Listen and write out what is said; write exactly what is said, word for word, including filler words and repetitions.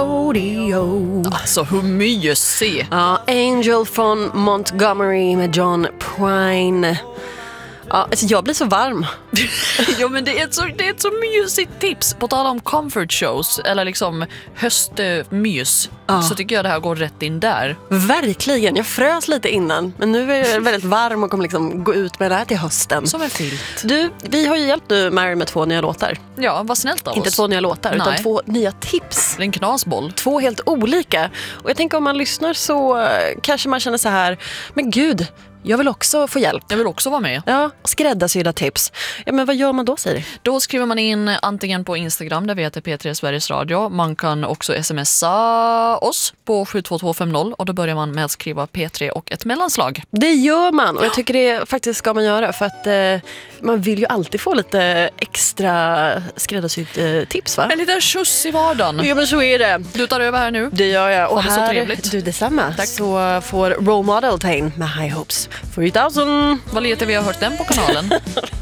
rodeo. Alltså hur mysig. Ja, Angel från Montgomery med John Prine. Ja, alltså jag blir så varm. Jo, men det är, ett så, det är ett så mysigt tips. På tal om comfort shows eller liksom höstmys, Ja. så tycker jag det här går rätt in där. Verkligen, jag frös lite innan. Men nu är jag väldigt varm och kommer liksom gå ut med det här till hösten. Som en filt. Du, vi har ju hjälpt nu Mary med två nya låtar. Ja, vad snällt av Inte oss. två nya låtar, Nej. utan två nya tips. Det är en knasboll. Två helt olika. Och jag tänker om man lyssnar så eh, kanske man känner så här, men gud, jag vill också få hjälp. Jag vill också vara med. Ja, skräddarsydda tips. Ja, men vad gör man då, Siri? Då skriver man in antingen på Instagram där vi heter P tre Sveriges Radio. Man kan också smsa oss på sju två två fem noll och då börjar man med att skriva P tre och ett mellanslag. Det gör man och jag tycker det faktiskt ska man göra för att eh, man vill ju alltid få lite extra skräddarsydd eh, tips, va? En liten skjuts i vardagen. Ja, men så är det. Du tar över här nu. Det gör jag. Och Ha det så här, trevligt. du detsamma. Tack. Så får Role Model ta in med High Hopes. fyra tusen. Vad lite vi har hört den på kanalen.